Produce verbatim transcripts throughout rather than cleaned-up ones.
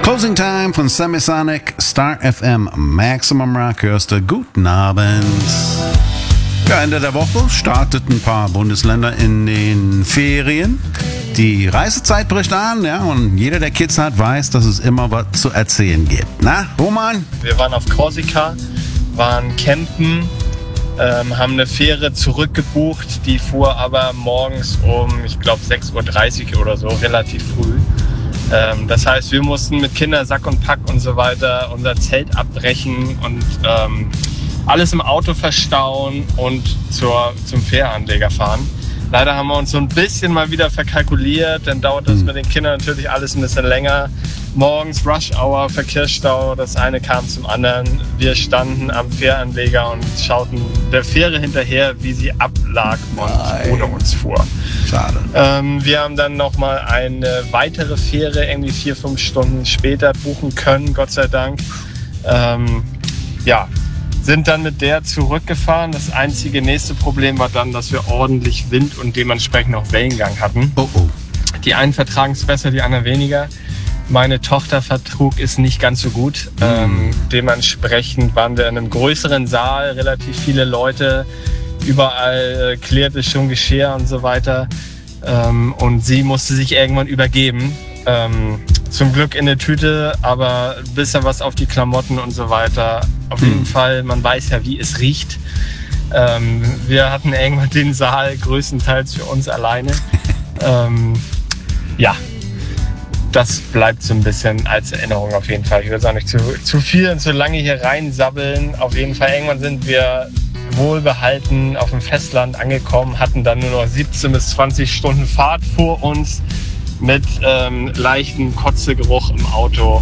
Closing Time von Semisonic, Star F M, Maximum Rock, hörst du. Guten Abend. Ja, Ende der Woche startet ein paar Bundesländer in den Ferien. Die Reisezeit bricht an, ja, und jeder, der Kids hat, weiß, dass es immer was zu erzählen gibt. Na, Roman? Wir waren auf Korsika, waren campen, ähm, haben eine Fähre zurückgebucht, die fuhr aber morgens um, ich glaube, sechs Uhr dreißig oder so, relativ früh. Ähm, das heißt, wir mussten mit Kindersack und Pack und so weiter unser Zelt abbrechen und ähm, alles im Auto verstauen und zur, zum Fähranleger fahren. Leider haben wir uns so ein bisschen mal wieder verkalkuliert, dann dauert das mit den Kindern natürlich alles ein bisschen länger. Morgens Rush Hour, Verkehrsstau, das eine kam zum anderen. Wir standen am Fähranleger und schauten der Fähre hinterher, wie sie ablag und Nein. ohne uns fuhr. Schade. Ähm, wir haben dann nochmal eine weitere Fähre, irgendwie vier, fünf Stunden später buchen können, Gott sei Dank. Ähm, ja, sind dann mit der zurückgefahren. Das einzige nächste Problem war dann, dass wir ordentlich Wind und dementsprechend auch Wellengang hatten. Oh oh. Die einen vertragen es besser, die anderen weniger. Meine Tochter vertrug es nicht ganz so gut. Mm. Ähm, dementsprechend waren wir in einem größeren Saal, relativ viele Leute. Überall äh, klärte schon Geschirr und so weiter. Ähm, und sie musste sich irgendwann übergeben. Ähm, zum Glück in der Tüte, aber ein bisschen was auf die Klamotten und so weiter. Auf jeden mhm. Fall, man weiß ja, wie es riecht. Ähm, wir hatten irgendwann den Saal größtenteils für uns alleine. ähm, ja, das bleibt so ein bisschen als Erinnerung auf jeden Fall. Ich will es auch nicht zu, zu viel und zu lange hier reinsabbeln. Auf jeden Fall, irgendwann sind wir wohlbehalten auf dem Festland angekommen, hatten dann nur noch siebzehn bis zwanzig Stunden Fahrt vor uns. Mit ähm, leichten Kotzegeruch im Auto.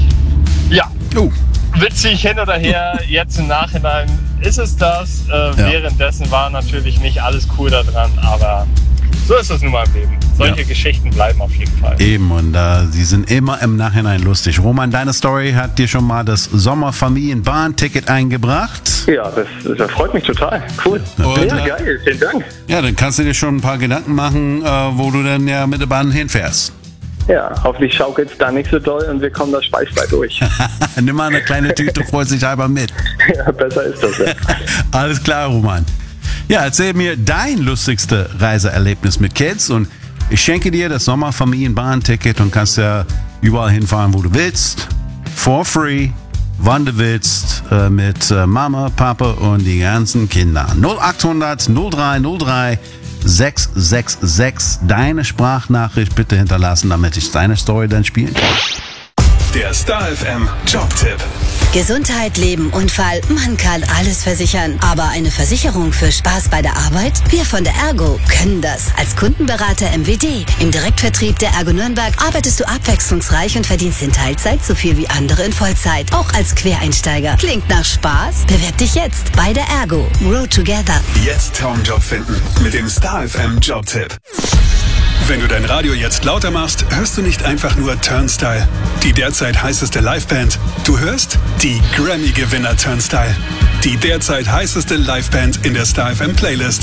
Ja, oh. witzig hin oder her. Jetzt im Nachhinein ist es das. Äh, ja. Währenddessen war natürlich nicht alles cool da dran, aber so ist es nun mal im Leben. Solche ja. Geschichten bleiben auf jeden Fall. Eben, und äh, die sind immer im Nachhinein lustig. Roman, deine Story hat dir schon mal das Sommerfamilienbahnticket eingebracht. Ja, das, das freut mich total. Cool. Und, ja, geil. Vielen Dank. Ja, dann kannst du dir schon ein paar Gedanken machen, äh, wo du dann ja mit der Bahn hinfährst. Ja, hoffentlich schaukelt es da nicht so doll und wir kommen da speisfrei durch. Nimm mal eine kleine Tüte vorsichtshalber mit. Ja, besser ist das ja. Alles klar, Roman. Ja, erzähl mir dein lustigste Reiseerlebnis mit Kids und ich schenke dir das Sommerfamilienbahnticket und kannst ja überall hinfahren, wo du willst. For free, wann du willst, äh, mit äh, Mama, Papa und die ganzen Kinder. null acht hundert null drei null drei sechs sechs sechs. Deine Sprachnachricht bitte hinterlassen, damit ich deine Story dann spielen kann. Der Star F M Jobtipp. Gesundheit, Leben, Unfall, man kann alles versichern. Aber eine Versicherung für Spaß bei der Arbeit? Wir von der Ergo können das. Als Kundenberater M W D. Im Direktvertrieb der Ergo Nürnberg arbeitest du abwechslungsreich und verdienst in Teilzeit so viel wie andere in Vollzeit. Auch als Quereinsteiger. Klingt nach Spaß? Bewerb dich jetzt bei der Ergo. Grow together. Jetzt Traumjob finden mit dem Star F M Jobtipp. Wenn du dein Radio jetzt lauter machst, hörst du nicht einfach nur Turnstile, die derzeit heißeste Liveband. Du hörst die Grammy-Gewinner Turnstile, die derzeit heißeste Liveband in der Star F M Playlist.